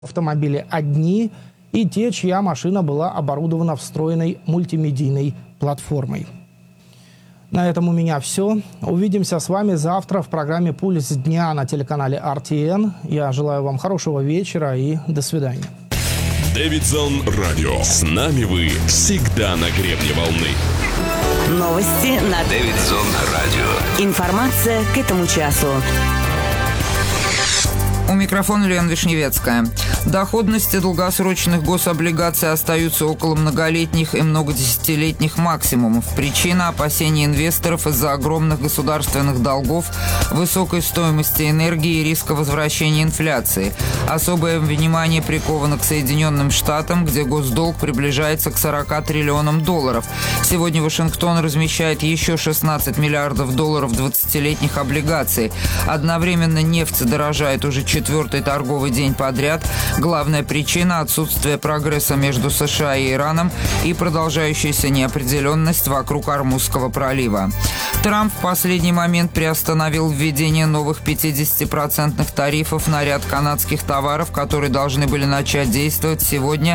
Автомобили одни и те, чья машина была оборудована встроенной мультимедийной платформой. На этом у меня все. Увидимся с вами завтра в программе «Пульс дня» на телеканале RTN. Я желаю вам хорошего вечера и до свидания. Дэвидсон Радио. С нами вы всегда на гребне волны. Новости на Дэвидсон Радио. Информация к этому часу. У микрофона Лена Вишневецкая. Доходности долгосрочных гособлигаций остаются около многолетних и многодесятилетних максимумов. Причина – опасения инвесторов из-за огромных государственных долгов, высокой стоимости энергии и риска возвращения инфляции. Особое внимание приковано к Соединенным Штатам, где госдолг приближается к 40 триллионам долларов. Сегодня Вашингтон размещает еще 16 миллиардов долларов 20-летних облигаций. Одновременно нефть дорожает уже четвертый торговый день подряд. Главная причина – отсутствие прогресса между США и Ираном и продолжающаяся неопределенность вокруг Ормузского пролива. Трамп в последний момент приостановил введение новых 50% тарифов на ряд канадских товаров, которые должны были начать действовать сегодня,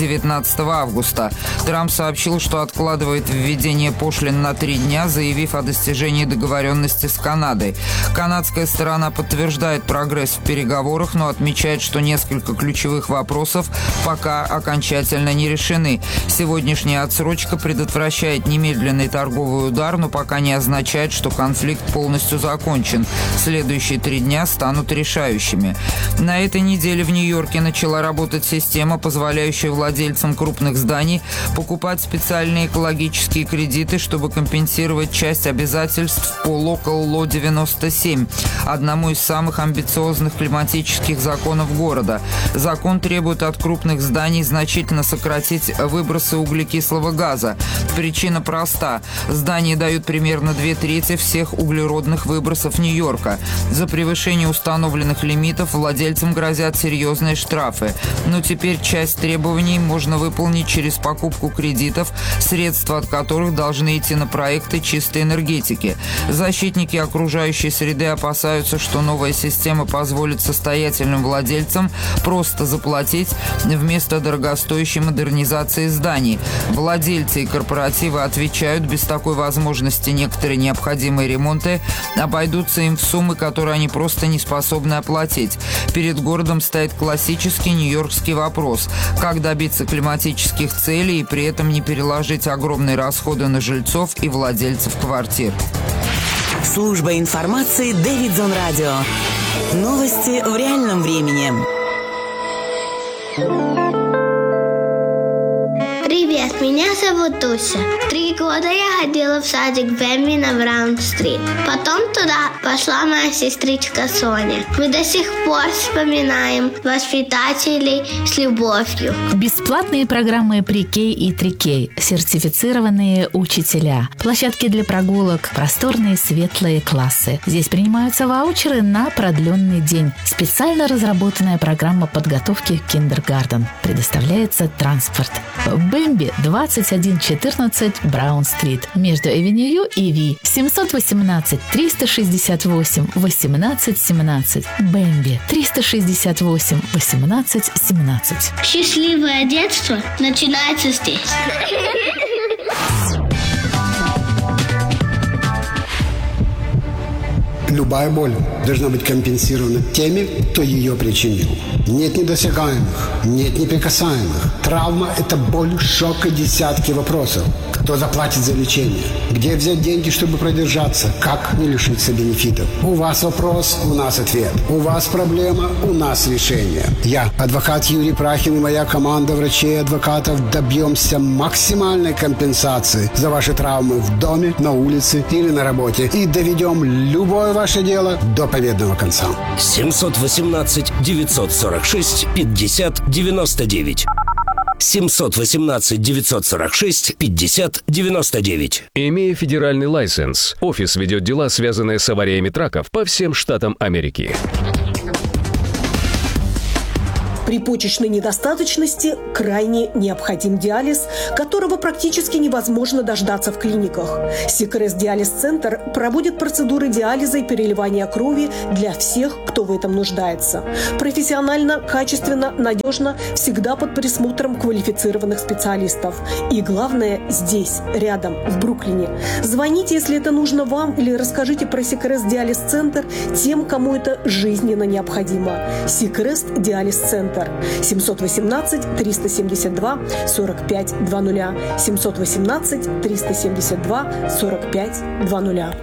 19 августа. Трамп сообщил, что откладывает введение пошлин на 3 дня, заявив о достижении договоренности с Канадой. Канадская сторона подтверждает прогресс в переговорах, но отмечает, что несколько ключевых вопросов пока окончательно не решены. Сегодняшняя отсрочка предотвращает немедленный торговый удар, но пока не означает, что конфликт полностью закончен. Следующие 3 дня станут решающими. На этой неделе в Нью-Йорке начала работать система, позволяющая владельцам крупных зданий покупать специальные экологические кредиты, чтобы компенсировать часть обязательств по Local Law 97, одному из самых амбициозных климатических законов города. Закон требует от крупных зданий значительно сократить выбросы углекислого газа. Причина проста. Здания дают примерно 2/3 всех углеродных выбросов Нью-Йорка. За превышение установленных лимитов владельцам грозят серьезные штрафы. Но теперь часть требований можно выполнить через покупку кредитов, средства от которых должны идти на проекты чистой энергетики. Защитники окружающей среды опасаются, что новая система позволит состоятельным владельцам просто заплатить вместо дорогостоящей модернизации зданий. Владельцы и корпоративы отвечают, без такой возможности некоторые необходимые ремонты обойдутся им в суммы, которые они просто не способны оплатить. Перед городом стоит классический нью-йоркский вопрос: как добиться климатических целей и при этом не переложить огромные расходы на жильцов и владельцев квартир. Служба информации Дэвидсон Радио. Новости в реальном времени. Привет, меня зовут Туся. 3 года я ходила в садик Вэмби на Браун-стрит. Потом туда пошла моя сестричка Соня. Мы до сих пор вспоминаем воспитателей с любовью. Бесплатные программы Pre-K и 3K, сертифицированные учителя, площадки для прогулок, просторные светлые классы. Здесь принимаются ваучеры на продленный день. Специально разработанная программа подготовки к киндергартен. Предоставляется транспорт. Бэмби 2114 Браун-стрит между Эвеню и Ви. 718 368 18 17. Бэмби 368 18 17. Счастливое детство начинается здесь. Любая боль должна быть компенсирована теми, кто ее причинил. Нет недосягаемых, нет неприкасаемых. Травма – это боль, шок и десятки вопросов. Кто заплатит за лечение? Где взять деньги, чтобы продержаться? Как не лишиться бенефитов? У вас вопрос, у нас ответ. У вас проблема, у нас решение. Я, адвокат Юрий Прахин и моя команда врачей и адвокатов добьемся максимальной компенсации за ваши травмы в доме, на улице или на работе и доведем любое ваше дело до победного конца. 718 946 50 99. 718 946 50 99. Имея федеральный лайсенс, офис ведет дела, связанные с авариями траков по всем штатам Америки. При почечной недостаточности крайне необходим диализ, которого практически невозможно дождаться в клиниках. Сикрест Диализ-центр проводит процедуры диализа и переливания крови для всех, кто в этом нуждается. Профессионально, качественно, надежно, всегда под присмотром квалифицированных специалистов. И главное, здесь, рядом, в Бруклине. Звоните, если это нужно вам, или расскажите про Сикрест Диализ-центр тем, кому это жизненно необходимо. Сикрест Диализ-центр. 718-372-4520. 718-372-4520.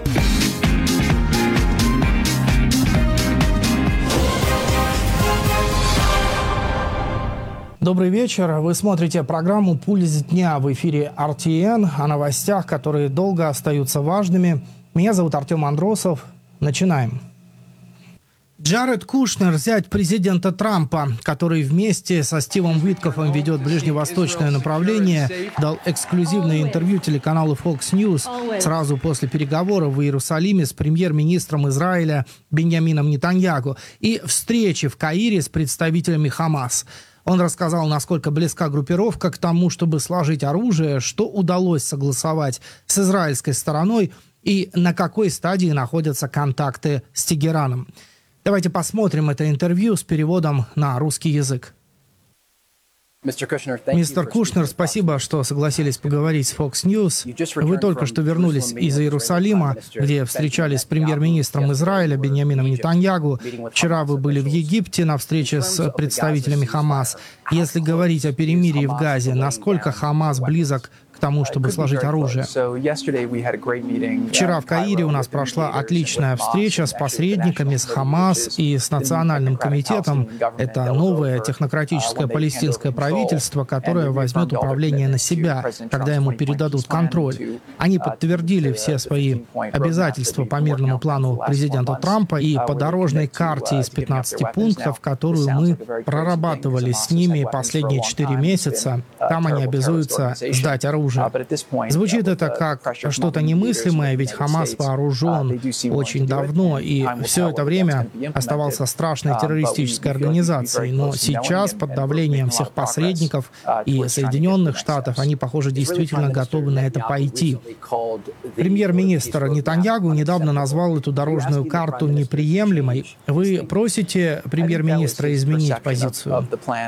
Добрый вечер. Вы смотрите программу «Пульс дня» в эфире RTN о новостях, которые долго остаются важными. Меня зовут Артем Андросов. Начинаем. Джаред Кушнер, зять президента Трампа, который вместе со Стивом Уиткофом ведет ближневосточное направление, дал эксклюзивное интервью телеканалу Fox News сразу после переговоров в Иерусалиме с премьер-министром Израиля Биньямином Нетаньяху и встречи в Каире с представителями Хамас. Он рассказал, насколько близка группировка к тому, чтобы сложить оружие, что удалось согласовать с израильской стороной и на какой стадии находятся контакты с Тегераном. Давайте посмотрим это интервью с переводом на русский язык. Мистер Кушнер, спасибо, что согласились поговорить с Fox News. Вы только что вернулись из Иерусалима, где встречались с премьер-министром Израиля Биньямином Нетаньяху. Вчера вы были в Египте на встрече с представителями Хамас. Если говорить о перемирии в Газе, насколько Хамас близок к тому, чтобы сложить оружие? Вчера в Каире у нас прошла отличная встреча с посредниками, с Хамас и с Национальным комитетом. Это новое технократическое палестинское правительство, которое возьмет управление на себя, когда ему передадут контроль. Они подтвердили все свои обязательства по мирному плану президента Трампа и по дорожной карте из 15 пунктов, которую мы прорабатывали с ними последние 4 месяца. Там они обязуются сдать оружие. Звучит это как что-то немыслимое, ведь Хамас вооружен очень давно и все это время оставался страшной террористической организацией. Но сейчас, под давлением всех посредников и Соединенных Штатов, они, похоже, действительно готовы на это пойти. Премьер-министр Нетаньяху недавно назвал эту дорожную карту неприемлемой. Вы просите премьер-министра изменить позицию?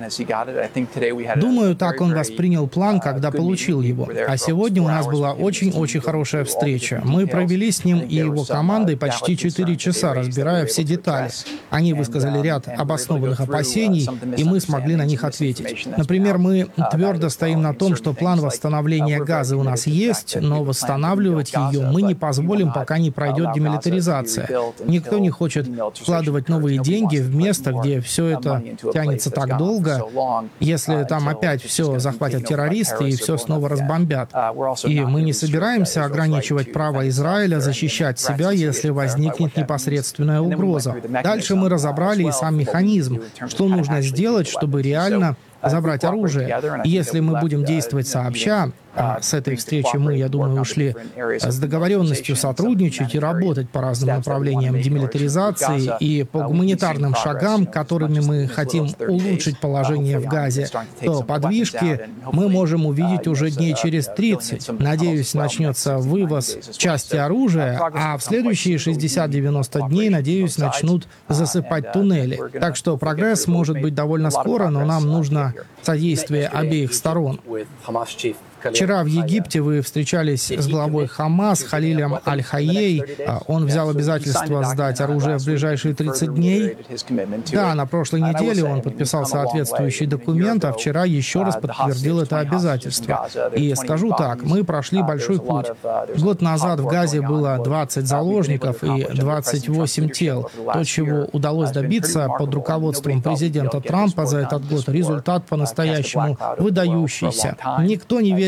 Думаю, так он воспринял план, когда получил его. А сегодня у нас была очень-очень хорошая встреча. Мы провели с ним и его командой почти 4 часа, разбирая все детали. Они высказали ряд обоснованных опасений, и мы смогли на них ответить. Например, мы твердо стоим на том, что план восстановления Газы у нас есть, но восстанавливать ее мы не позволим, пока не пройдет демилитаризация. Никто не хочет вкладывать новые деньги в место, где все это тянется так долго, если там опять все захватят террористы и все снова разбомбят. И мы не собираемся ограничивать право Израиля защищать себя, если возникнет непосредственная угроза. Дальше мы разобрали и сам механизм, что нужно сделать, чтобы реально забрать оружие. И если мы будем действовать сообща, с этой встречи мы, я думаю, ушли с договоренностью сотрудничать и работать по разным направлениям демилитаризации и по гуманитарным шагам, которыми мы хотим улучшить положение в Газе, то подвижки мы можем увидеть уже дней через 30. Надеюсь, начнется вывоз части оружия, а в следующие 60-90 дней, надеюсь, начнут засыпать туннели. Так что прогресс может быть довольно скоро, но нам нужно содействие обеих сторон. Вчера в Египте вы встречались с главой Хамас Халилем Аль-Хайей. Он взял обязательство сдать оружие в ближайшие 30 дней. Да, на прошлой неделе он подписал соответствующий документ, а вчера еще раз подтвердил это обязательство. И скажу так, мы прошли большой путь. Год назад в Газе было 20 заложников и 28 тел. То, чего удалось добиться под руководством президента Трампа за этот год, результат по-настоящему выдающийся. Никто не верит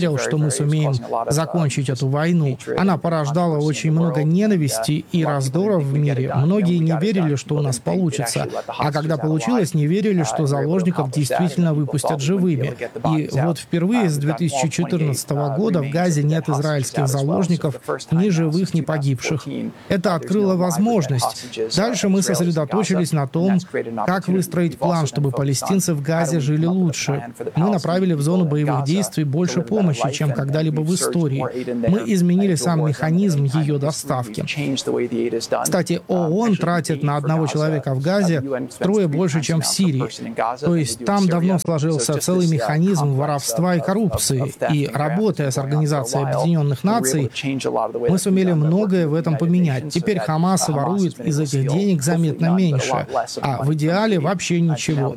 верил, что мы сумеем закончить эту войну. Она порождала очень много ненависти и раздоров в мире. Многие не верили, что у нас получится. А когда получилось, не верили, что заложников действительно выпустят живыми. И вот впервые с 2014 года в Газе нет израильских заложников, ни живых, ни погибших. Это открыло возможность. Дальше мы сосредоточились на том, как выстроить план, чтобы палестинцы в Газе жили лучше. Мы направили в зону боевых действий больше помощи, чем когда-либо в истории. Мы изменили сам механизм ее доставки. Кстати, ООН тратит на одного человека в Газе втрое больше, чем в Сирии. То есть там давно сложился целый механизм воровства и коррупции. И работая с Организацией Объединенных Наций, мы сумели многое в этом поменять. Теперь Хамас ворует из этих денег заметно меньше, а в идеале вообще ничего.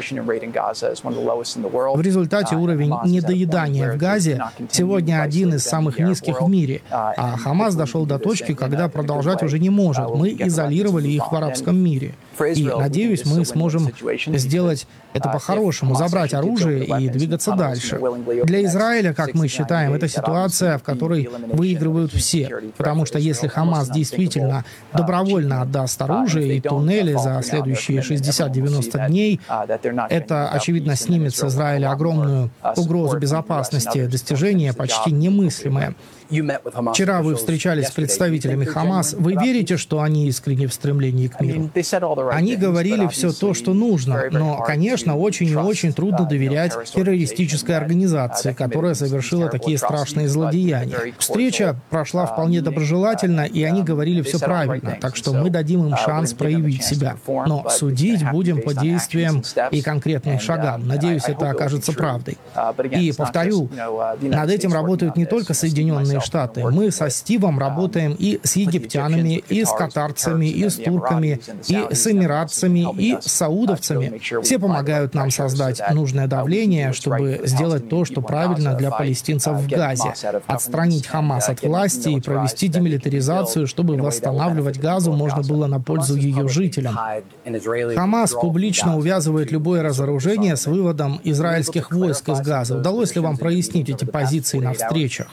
В результате уровень недоедания в Газе сегодня один из самых низких в мире, а Хамас дошел до точки, когда продолжать уже не может. Мы изолировали их в арабском мире. И, надеюсь, мы сможем сделать это по-хорошему, забрать оружие и двигаться дальше. Для Израиля, как мы считаем, это ситуация, в которой выигрывают все. Потому что если Хамас действительно добровольно отдаст оружие и туннели за следующие 60-90 дней, это, очевидно, снимет с Израиля огромную угрозу безопасности, достижение почти немыслимое. Вчера вы встречались с представителями Хамас. Вы верите, что они искренне в стремлении к миру? Они говорили все то, что нужно, но, конечно, очень и очень трудно доверять террористической организации, которая совершила такие страшные злодеяния. Встреча прошла вполне доброжелательно, и они говорили все правильно, так что мы дадим им шанс проявить себя. Но судить будем по действиям и конкретным шагам. Надеюсь, это окажется правдой. И повторю, над этим работают не только Соединенные Штаты. Мы со Стивом работаем и с египтянами, и с катарцами, и с турками, и с эмиратцами, и с саудовцами. Все помогают нам создать нужное давление, чтобы сделать то, что правильно для палестинцев в Газе. Отстранить Хамас от власти и провести демилитаризацию, чтобы восстанавливать Газу можно было на пользу ее жителям. Хамас публично увязывает любое разоружение с выводом израильских войск из Газы. Удалось ли вам прояснить эти позиции на встречах?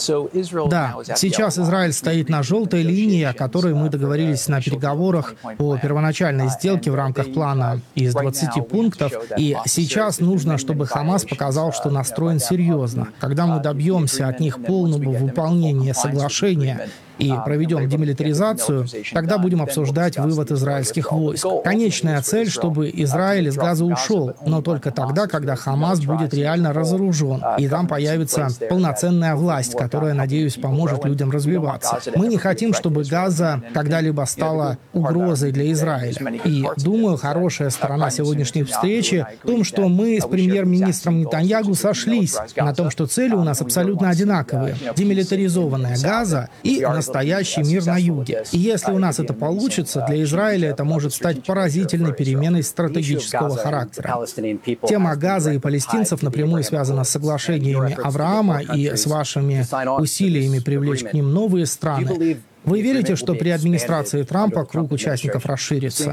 Да, сейчас Израиль стоит на желтой линии, о которой мы договорились на переговорах по первоначальной сделке в рамках плана из 20 пунктов, и сейчас нужно, чтобы Хамас показал, что настроен серьезно. Когда мы добьемся от них полного выполнения соглашения и проведем демилитаризацию, тогда будем обсуждать вывод израильских войск. Конечная цель, чтобы Израиль из Газы ушел, но только тогда, когда Хамас будет реально разоружен, и там появится полноценная власть, которая, надеюсь, поможет людям развиваться. Мы не хотим, чтобы Газа когда-либо стала угрозой для Израиля. И, думаю, хорошая сторона сегодняшней встречи в том, что мы с премьер-министром Нетаньяху сошлись на том, что цели у нас абсолютно одинаковые. Демилитаризованная Газа и настоящий мир на юге. И если у нас это получится, для Израиля это может стать поразительной переменой стратегического характера. Тема Газа и палестинцев напрямую связана с соглашениями Авраама и с вашими усилиями привлечь к ним новые страны. Вы верите, что при администрации Трампа круг участников расширится?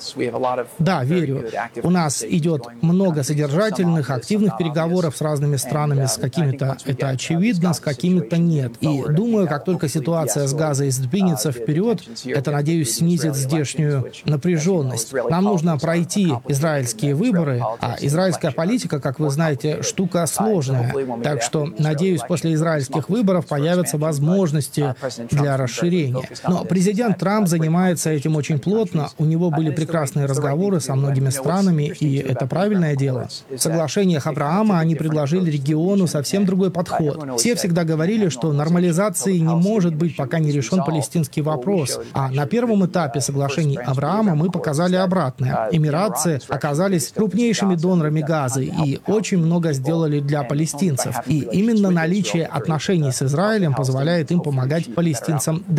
Да, верю. У нас идет много содержательных, активных переговоров с разными странами. С какими-то это очевидно, с какими-то нет. И думаю, как только ситуация с Газой сдвинется вперед, это, надеюсь, снизит здешнюю напряженность. Нам нужно пройти израильские выборы, а израильская политика, как вы знаете, штука сложная. Так что, надеюсь, после израильских выборов появятся возможности для расширения. Но президент Трамп занимается этим очень плотно. У него были прекрасные разговоры со многими странами, и это правильное дело. В соглашениях Авраама они предложили региону совсем другой подход. Все всегда говорили, что нормализации не может быть, пока не решен палестинский вопрос. А на первом этапе соглашений Авраама мы показали обратное. Эмиратцы оказались крупнейшими донорами Газы и очень много сделали для палестинцев. И именно наличие отношений с Израилем позволяет им помогать палестинцам добиваться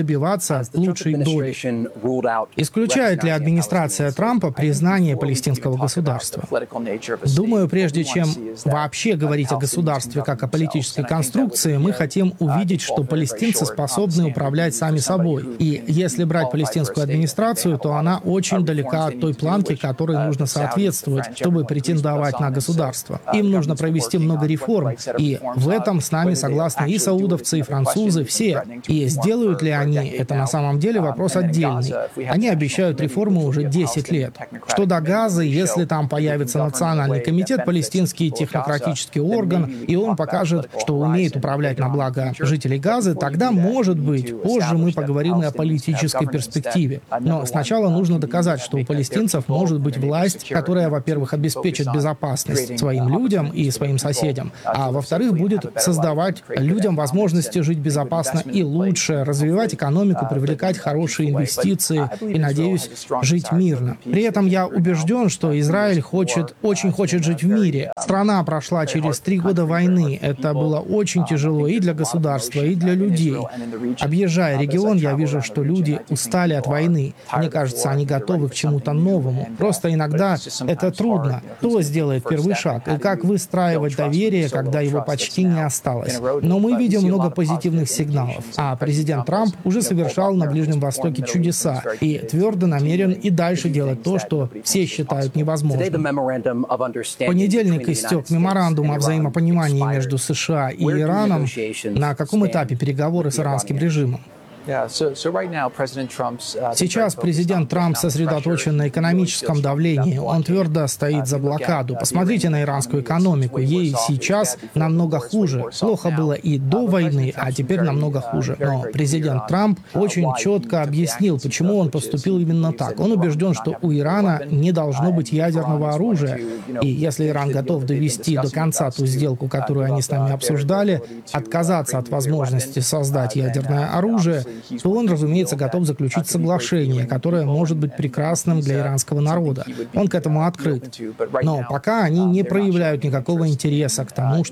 добиваться лучшей доли. Исключает ли администрация Трампа признание палестинского государства? Думаю, прежде чем вообще говорить о государстве как о политической конструкции, мы хотим увидеть, что палестинцы способны управлять сами собой. И если брать палестинскую администрацию, то она очень далека от той планки, которой нужно соответствовать, чтобы претендовать на государство. Им нужно провести много реформ, и в этом с нами согласны и саудовцы, и французы, все. И сделают ли они это на самом деле, вопрос отдельный. Они обещают реформы уже 10 лет. Что до Газы, если там появится национальный комитет, палестинский технократический орган, и он покажет, что умеет управлять на благо жителей Газы, тогда, может быть, позже мы поговорим и о политической перспективе. Но сначала нужно доказать, что у палестинцев может быть власть, которая, во-первых, обеспечит безопасность своим людям и своим соседям, а во-вторых, будет создавать людям возможности жить безопасно и лучше, развивать экономику, привлекать хорошие инвестиции и, надеюсь, жить мирно. При этом я убежден, что Израиль очень хочет жить в мире. Страна прошла через 3 года войны. Это было очень тяжело и для государства, и для людей. Объезжая регион, я вижу, что люди устали от войны. Мне кажется, они готовы к чему-то новому. Просто иногда это трудно. Кто сделает первый шаг? И как выстраивать доверие, когда его почти не осталось? Но мы видим много позитивных сигналов. А президент Трамп уже совершал на Ближнем Востоке чудеса и твердо намерен и дальше делать то, что все считают невозможным. В понедельник истек меморандум о взаимопонимании между США и Ираном. На каком этапе переговоры с иранским режимом? Сейчас президент Трамп сосредоточен на экономическом давлении. Он твердо стоит за блокаду. Посмотрите на иранскую экономику. Ей сейчас намного хуже. Плохо было и до войны, а теперь намного хуже. Но президент Трамп очень четко объяснил, почему он поступил именно так. Он убежден, что у Ирана не должно быть ядерного оружия. И если Иран готов довести до конца ту сделку, которую они с нами обсуждали, отказаться от возможности создать ядерное оружие, то он, разумеется, готов заключить соглашение, которое может быть прекрасным для иранского народа. Он к этому открыт. Но пока они не проявляют никакого интереса к тому,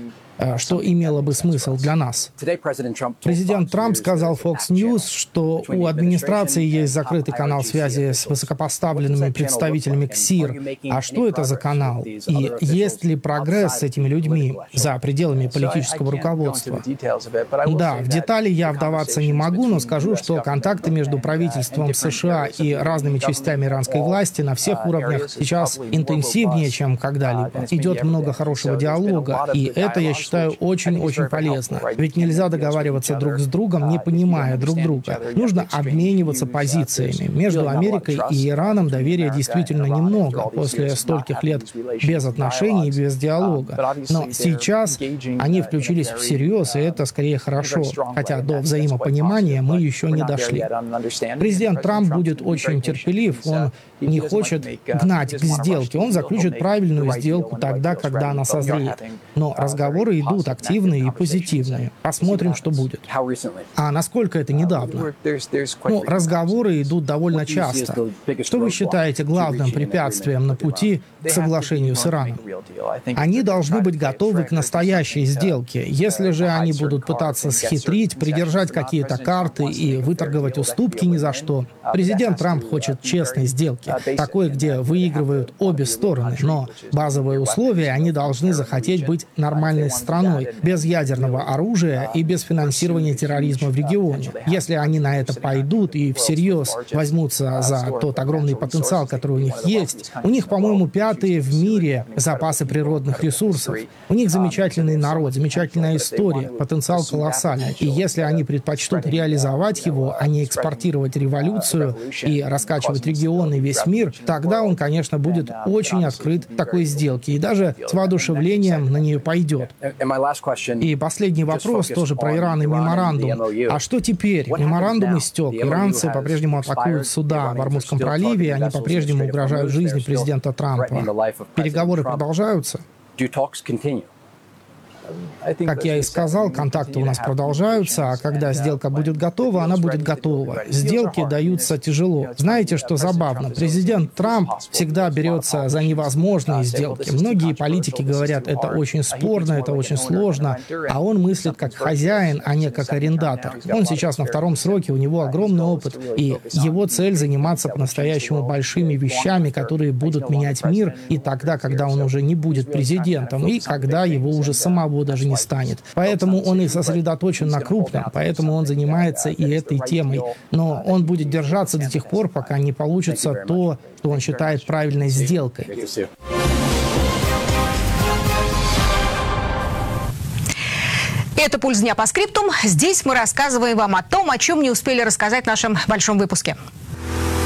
что имело бы смысл для нас. Президент Трамп сказал Fox News, что у администрации есть закрытый канал связи с высокопоставленными представителями КСИР. А что это за канал? И есть ли прогресс с этими людьми за пределами политического руководства? Да, в детали я вдаваться не могу, но скажу, что контакты между правительством США и разными частями иранской власти на всех уровнях сейчас интенсивнее, чем когда-либо. Идет много хорошего диалога, и это, я считаю, очень-очень полезно. Ведь нельзя договариваться друг с другом, не понимая друг друга. Нужно обмениваться позициями. Между Америкой и Ираном доверия действительно немного после стольких лет без отношений и без диалога. Но сейчас они включились всерьез, и это скорее хорошо. Хотя до взаимопонимания мы еще не дошли. Президент Трамп будет очень терпелив. Он не хочет гнать к сделке. Он заключит правильную сделку тогда, когда она созреет. Но разговоры идут активные и позитивные. Посмотрим, что будет. А насколько это недавно? Разговоры идут довольно часто. Что вы считаете главным препятствием на пути к соглашению с Ираном? Они должны быть готовы к настоящей сделке. Если же они будут пытаться схитрить, придержать какие-то карты и выторговать уступки ни за что, президент Трамп хочет честной сделки, такой, где выигрывают обе стороны. Но базовые условия, они должны захотеть быть нормальной страной, без ядерного оружия и без финансирования терроризма в регионе. Если они на это пойдут и всерьез возьмутся за тот огромный потенциал, который у них есть, у них, по-моему, 5-е в мире запасы природных ресурсов. У них замечательный народ, замечательная история, потенциал колоссальный. И если они предпочтут реализовать его, а не экспортировать революцию и раскачивать регион и весь мир, тогда он, конечно, будет очень открыт к такой сделке и даже с воодушевлением на нее пойдет. И последний вопрос тоже про Иран и меморандум. А что теперь? Меморандум истек. Иранцы по-прежнему атакуют суда в Ормузском проливе, они по-прежнему угрожают жизни президента Трампа. Переговоры продолжаются? Как я и сказал, контакты у нас продолжаются, а когда сделка будет готова, она будет готова. Сделки даются тяжело. Знаете, что забавно? Президент Трамп всегда берется за невозможные сделки. Многие политики говорят, это очень спорно, это очень сложно, а он мыслит как хозяин, а не как арендатор. Он сейчас на втором сроке, у него огромный опыт, и его цель заниматься по-настоящему большими вещами, которые будут менять мир, и тогда, когда он уже не будет президентом, и когда его уже самого даже не станет. Поэтому он и сосредоточен на крупном, поэтому он занимается и этой темой. Но он будет держаться до тех пор, пока не получится то, что он считает правильной сделкой. Это «Пульс дня» по скриптум. Здесь мы рассказываем вам о том, о чем не успели рассказать в нашем большом выпуске.